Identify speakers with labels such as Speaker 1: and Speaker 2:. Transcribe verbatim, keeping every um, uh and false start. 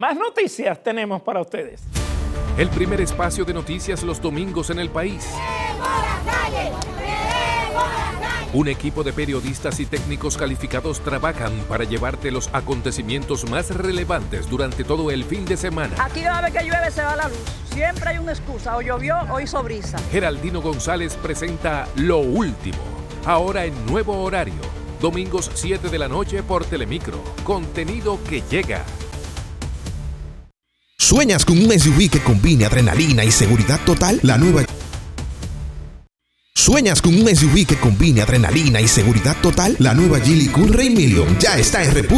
Speaker 1: Más noticias tenemos para ustedes.
Speaker 2: El primer espacio de noticias los domingos en el país. Un equipo de periodistas y técnicos calificados trabajan para llevarte los acontecimientos más relevantes durante todo el fin de semana.
Speaker 3: Aquí cada vez que llueve se va la luz. Siempre hay una excusa, o llovió o hizo brisa.
Speaker 2: Geraldino González presenta Lo Último, ahora en nuevo horario. Domingos siete de la noche por Telemicro. Contenido que llega.
Speaker 4: ¿Sueñas con un S U V que combine adrenalina y seguridad total? La nueva... ¿Sueñas con un S U V que combine adrenalina y seguridad total? La nueva Geely Cool Ray Million ya está en República.